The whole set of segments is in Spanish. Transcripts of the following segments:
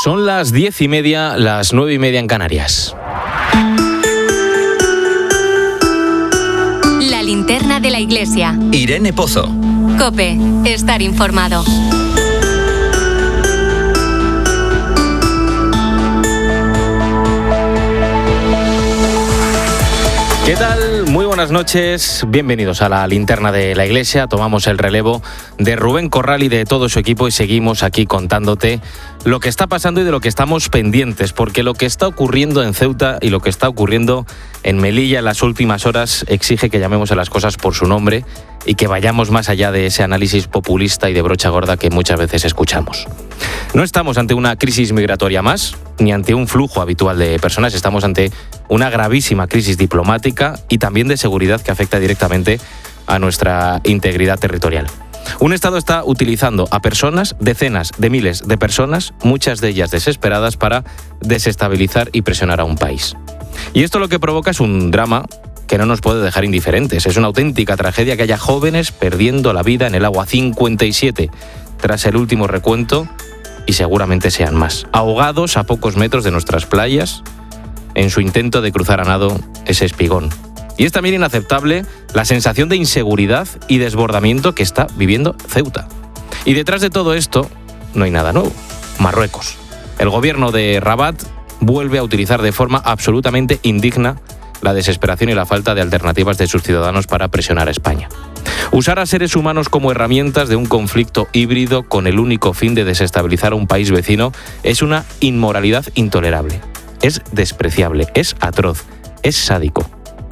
Son las 10:30, las 9:30 en Canarias. La linterna de la iglesia. Irene Pozo. COPE. Estar informado. ¿Qué tal? Muy buenas noches, bienvenidos a la linterna de la iglesia. Tomamos el relevo de Rubén Corral y de todo su equipo y seguimos aquí contándote lo que está pasando y de lo que estamos pendientes, porque lo que está ocurriendo en Ceuta y lo que está ocurriendo en Melilla en las últimas horas exige que llamemos a las cosas por su nombre y que vayamos más allá de ese análisis populista y de brocha gorda que muchas veces escuchamos. No estamos ante una crisis migratoria más, ni ante un flujo habitual de personas, estamos ante una gravísima crisis diplomática y también de seguridad que afecta directamente a nuestra integridad territorial. Un Estado está utilizando a personas, decenas de miles de personas, muchas de ellas desesperadas, para desestabilizar y presionar a un país. Y esto lo que provoca es un drama que no nos puede dejar indiferentes. Es una auténtica tragedia que haya jóvenes perdiendo la vida en el agua, 57 tras el último recuento, y seguramente sean más, ahogados a pocos metros de nuestras playas en su intento de cruzar a nado ese espigón. Y es también inaceptable la sensación de inseguridad y desbordamiento que está viviendo Ceuta. Y detrás de todo esto no hay nada nuevo. Marruecos. El gobierno de Rabat vuelve a utilizar de forma absolutamente indigna la desesperación y la falta de alternativas de sus ciudadanos para presionar a España. Usar a seres humanos como herramientas de un conflicto híbrido con el único fin de desestabilizar a un país vecino es una inmoralidad intolerable. Es despreciable, es atroz, es sádico.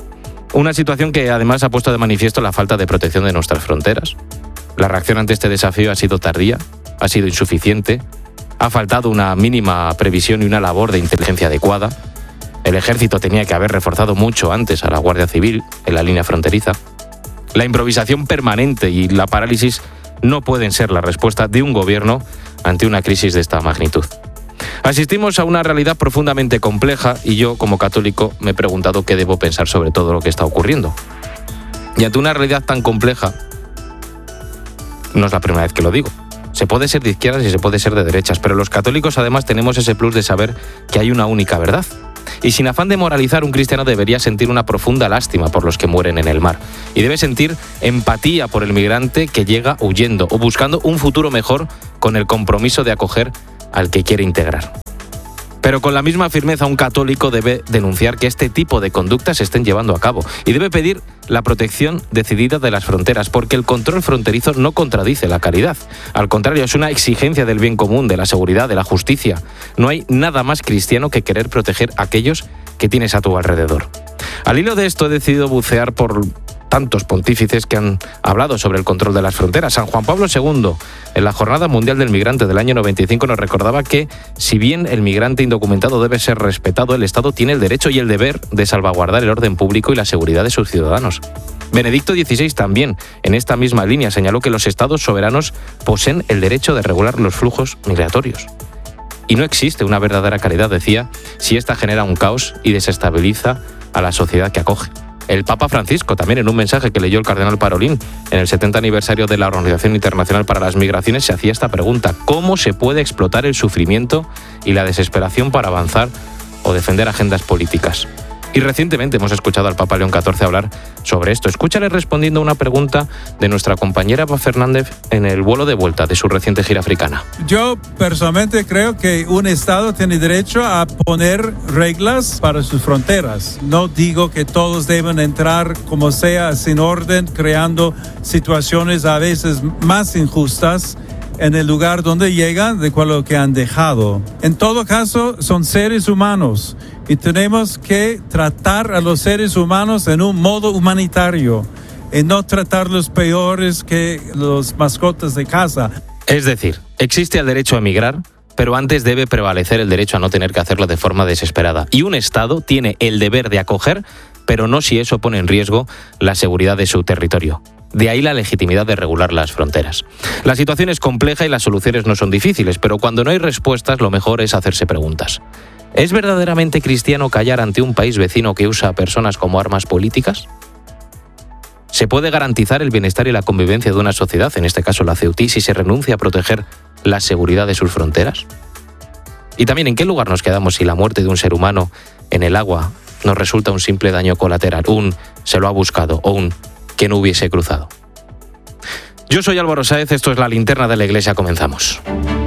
Una situación que además ha puesto de manifiesto la falta de protección de nuestras fronteras. La reacción ante este desafío ha sido tardía, ha sido insuficiente, ha faltado una mínima previsión y una labor de inteligencia adecuada. El ejército tenía que haber reforzado mucho antes a la Guardia Civil en la línea fronteriza. La improvisación permanente y la parálisis no pueden ser la respuesta de un gobierno ante una crisis de esta magnitud. Asistimos a una realidad profundamente compleja y yo, como católico, me he preguntado qué debo pensar sobre todo lo que está ocurriendo. Y ante una realidad tan compleja, no es la primera vez que lo digo. Se puede ser de izquierdas y se puede ser de derechas, pero los católicos además tenemos ese plus de saber que hay una única verdad. Y sin afán de moralizar, un cristiano debería sentir una profunda lástima por los que mueren en el mar. Y debe sentir empatía por el migrante que llega huyendo o buscando un futuro mejor con el compromiso de acoger al que quiere integrar. Pero con la misma firmeza, un católico debe denunciar que este tipo de conductas se estén llevando a cabo y debe pedir la protección decidida de las fronteras, porque el control fronterizo no contradice la caridad. Al contrario, es una exigencia del bien común, de la seguridad, de la justicia. No hay nada más cristiano que querer proteger a aquellos que tienes a tu alrededor. Al hilo de esto he decidido bucear por tantos pontífices que han hablado sobre el control de las fronteras. San Juan Pablo II, en la Jornada Mundial del Migrante del año 95, nos recordaba que, si bien el migrante indocumentado debe ser respetado, el Estado tiene el derecho y el deber de salvaguardar el orden público y la seguridad de sus ciudadanos. Benedicto XVI también, en esta misma línea, señaló que los Estados soberanos poseen el derecho de regular los flujos migratorios. Y no existe una verdadera caridad, decía, si ésta genera un caos y desestabiliza a la sociedad que acoge. El Papa Francisco, también en un mensaje que leyó el cardenal Parolín en el 70 aniversario de la Organización Internacional para las Migraciones, se hacía esta pregunta: ¿cómo se puede explotar el sufrimiento y la desesperación para avanzar o defender agendas políticas? Y recientemente hemos escuchado al Papa León XIV hablar sobre esto. Escúchale respondiendo a una pregunta de nuestra compañera Eva Fernández en el vuelo de vuelta de su reciente gira africana. Yo personalmente creo que un Estado tiene derecho a poner reglas para sus fronteras. No digo que todos deben entrar como sea, sin orden, creando situaciones a veces más injustas en el lugar donde llegan de lo que han dejado. En todo caso, son seres humanos y tenemos que tratar a los seres humanos en un modo humanitario y no tratarlos peores que los mascotas de casa. Es decir, existe el derecho a emigrar, pero antes debe prevalecer el derecho a no tener que hacerlo de forma desesperada. Y un Estado tiene el deber de acoger, pero no si eso pone en riesgo la seguridad de su territorio. De ahí la legitimidad de regular las fronteras. La situación es compleja y las soluciones no son difíciles, pero cuando no hay respuestas, lo mejor es hacerse preguntas. ¿Es verdaderamente cristiano callar ante un país vecino que usa a personas como armas políticas? ¿Se puede garantizar el bienestar y la convivencia de una sociedad, en este caso la ceutí, si se renuncia a proteger la seguridad de sus fronteras? Y también en qué lugar nos quedamos si la muerte de un ser humano en el agua nos resulta un simple daño colateral, un se lo ha buscado o un que no hubiese cruzado. Yo soy Álvaro Sáez, esto es La Linterna de la Iglesia, comenzamos.